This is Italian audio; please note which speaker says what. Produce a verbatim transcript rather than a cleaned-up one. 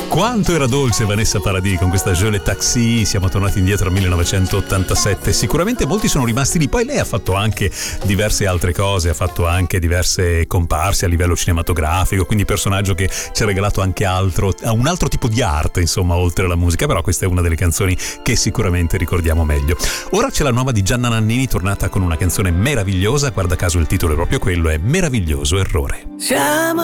Speaker 1: Quanto era dolce Vanessa Paradis con questa Je le Taxi. Siamo tornati indietro al millenovecentottantasette. Sicuramente molti sono rimasti lì. Poi lei ha fatto anche diverse altre cose, ha fatto anche diverse comparse a livello cinematografico, quindi personaggio che ci ha regalato anche altro, un altro tipo di arte, insomma, oltre alla musica. Però questa è una delle canzoni che sicuramente ricordiamo meglio. Ora c'è la nuova di Gianna Nannini, tornata con una canzone meravigliosa. Guarda caso il titolo è proprio quello, è Meraviglioso errore.
Speaker 2: Siamo